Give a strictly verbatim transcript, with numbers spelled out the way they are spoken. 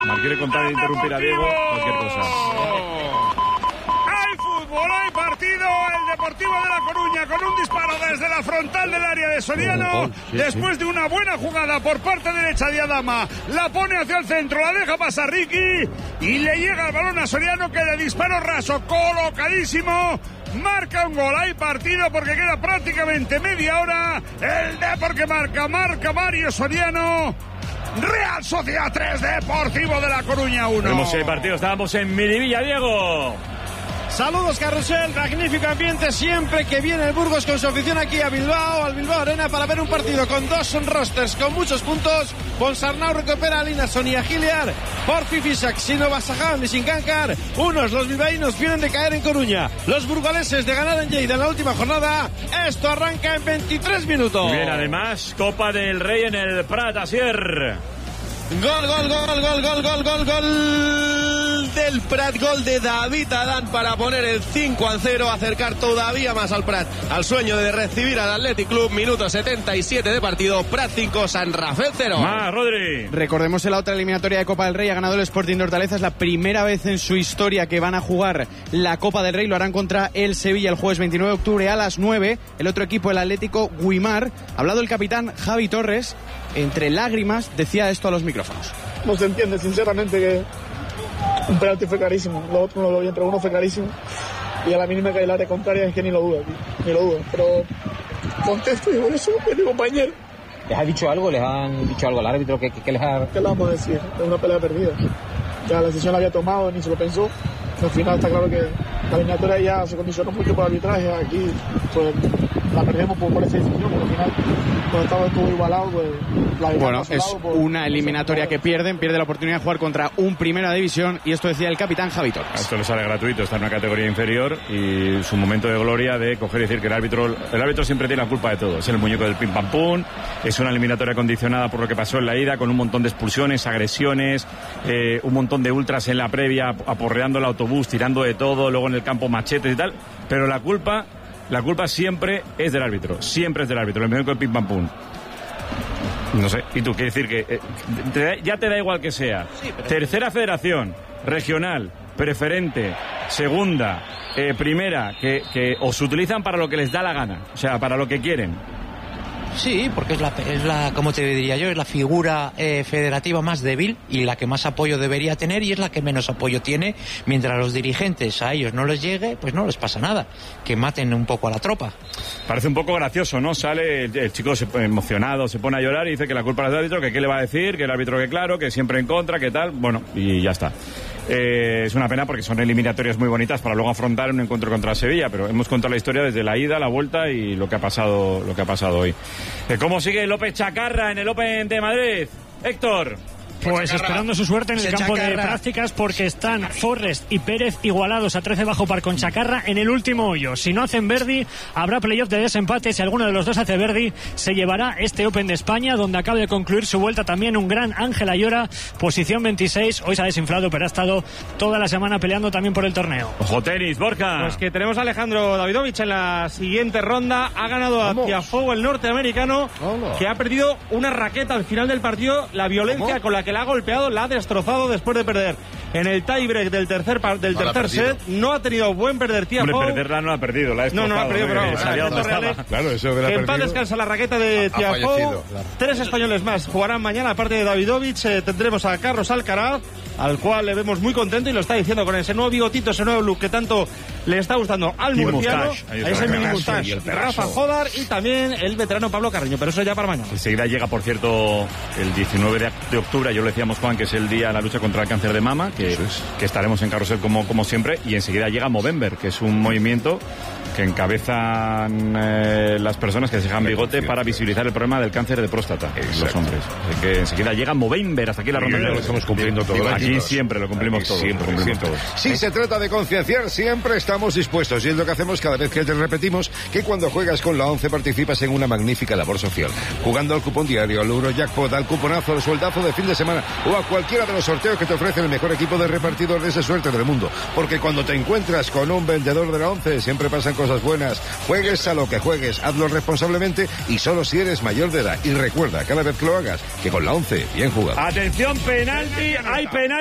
Mar quiere contar e interrumpir a Diego, cualquier cosa. Hay fútbol, hay partido. El Deportivo de La Coruña con un disparo desde la frontal del área de Soriano. Sí, después sí. de una buena jugada por parte derecha de Adama, la pone hacia el centro, la deja pasar Ricky y le llega el balón a Soriano, que de disparo raso, colocadísimo, marca un gol. Hay partido porque queda prácticamente media hora. El Depor que marca, marca Mario Soriano. Real Sociedad tres, Deportivo de La Coruña uno. Tenemos el partido, estábamos en Miribilla, Diego. Saludos, Carrusel, magnífico ambiente siempre que viene el Burgos con su afición aquí a Bilbao, al Bilbao Arena, para ver un partido con dos rosters con muchos puntos. Ponsarnau recupera a Linason y a Giliar, Porfi Fisak, Sino Basajam y Sincankar. Unos, los bilbaínos, vienen de caer en Coruña, los burgaleses de ganar en Lleida en la última jornada. Esto arranca en veintitrés minutos. Bien, además, Copa del Rey en el Prat, Asier. Gol, gol, gol, gol, gol, gol, gol, gol del Prat, gol de David Adán para poner el cinco a cero, acercar todavía más al Prat al sueño de recibir al Athletic Club. Minuto setenta y siete de partido, Prat cinco, San Rafael cero. Más, Rodri. Recordemos en la otra eliminatoria de Copa del Rey ha ganado el Sporting de Hortaleza. Es la primera vez en su historia que van a jugar la Copa del Rey. Lo harán contra el Sevilla el jueves veintinueve de octubre a las nueve. El otro equipo, el Atlético Guimar. Ha hablado el capitán Javi Torres. Entre lágrimas decía esto a los micrófonos. No se entiende, sinceramente, que un penalti fue clarísimo, lo otro no lo vi, entre uno fue clarísimo, y a la mínima que hay el área contraria es que ni lo dudo, ni lo dudo, pero contesto y por eso es mi compañero. ¿Les ha dicho algo? ¿Les han dicho algo al árbitro? ¿Qué, qué, qué les ha...? ¿Qué le vamos a decir? Es una pelea perdida. Ya la decisión la había tomado, ni se lo pensó. Al final está claro que la eliminatoria ya se condicionó mucho por arbitraje. Aquí pues la perdemos por, por esa decisión, porque al final cuando estaba todo igualado, pues la bueno, es lado, pues, una eliminatoria que pierden, pierde la oportunidad de jugar contra un Primera División, y esto decía el capitán Javi Torres. Esto le sale gratuito, está en una categoría inferior y su momento de gloria de coger y decir que el árbitro el árbitro siempre tiene la culpa de todo. Es el muñeco del pim pam pum, es una eliminatoria condicionada por lo que pasó en la ida, con un montón de expulsiones, agresiones, eh, un montón de ultras en la previa aporreando el autobús, tirando de todo, luego en el campo machetes y tal, pero la culpa la culpa siempre es del árbitro, siempre es del árbitro, el muñeco del pim pam pum. No sé, y tú, quiere decir que eh, te, ya te da igual que sea sí, pero... tercera federación, regional, preferente, segunda, eh, primera, que, que os utilizan para lo que les da la gana, o sea, para lo que quieren. Sí, porque es la, es la, como te diría yo, es la figura eh, federativa más débil y la que más apoyo debería tener, y es la que menos apoyo tiene. Mientras los dirigentes a ellos no les llegue, pues no les pasa nada, que maten un poco a la tropa. Parece un poco gracioso, ¿no? Sale el, el chico se, emocionado, se pone a llorar y dice que la culpa es del árbitro, que qué le va a decir, que el árbitro que claro, que siempre en contra, que tal, bueno, y ya está. Eh, es una pena porque son eliminatorias muy bonitas para luego afrontar un encuentro contra Sevilla, pero hemos contado la historia desde la ida, la vuelta y lo que ha pasado, lo que ha pasado hoy. Eh, ¿Cómo sigue López Chacarra en el Open de Madrid? Héctor. Pues esperando su suerte en el campo de prácticas, porque están Forrest y Pérez igualados a trece bajo par con Chacarra en el último hoyo. Si no hacen verdi, habrá playoff de desempate. Si alguno de los dos hace verdi, se llevará este Open de España, donde acaba de concluir su vuelta también un gran Ángel Ayora, posición veintiséis. Hoy se ha desinflado, pero ha estado toda la semana peleando también por el torneo. Ojo tenis, Borja. Pues que tenemos a Alejandro Davidovich en la siguiente ronda. Ha ganado a Tiafoe, el norteamericano, Vamos. que ha perdido una raqueta al final del partido. La violencia ¿Cómo? con la que la ha golpeado, la ha destrozado después de perder en el tiebreak del tercer del no tercer set. No ha tenido buen perder Tiafoe. Hombre, perderla no la ha perdido, la ha destrozado. No, no la ha perdido, pero sabía dónde estaba. Claro, eso que, que en paz descansa la raqueta de Tiafoe. Claro. Tres españoles más jugarán mañana, aparte de Davidovich. Eh, tendremos a Carlos Alcaraz, al cual le vemos muy contento y lo está diciendo con ese nuevo bigotito, ese nuevo look que tanto le está gustando al mini murciano. Ese mini mustache. Rafa Jodar y también el veterano Pablo Carreño, pero eso ya para mañana. Enseguida llega, por cierto, el diecinueve de octubre, yo lo decíamos, Juan, que es el día de la lucha contra el cáncer de mama, que, es. que estaremos en Carrusel como, como siempre, y enseguida llega Movember, que es un movimiento que encabezan eh, las personas que se dejan bigote para visibilizar el problema del cáncer de próstata en los hombres. Así que enseguida llega Movember. Hasta aquí la ronda. Lo estamos cumpliendo todo. Aquí siempre lo cumplimos todo. Siempre lo cumplimos todo. Si se trata de concienciar, siempre estamos dispuestos. Y es lo que hacemos cada vez que te repetimos que cuando juegas con la ONCE participas en una magnífica labor social. Jugando al cupón diario, al Eurojackpot, al cuponazo, al sueldazo de fin de semana o a cualquiera de los sorteos que te ofrecen el mejor equipo tipo de repartidores de suerte del mundo. Porque cuando te encuentras con un vendedor de la once, siempre pasan cosas buenas. Juegues a lo que juegues, hazlo responsablemente y solo si eres mayor de edad. Y recuerda, cada vez que lo hagas, que con la once, bien jugado. Atención, penalti, hay penalti.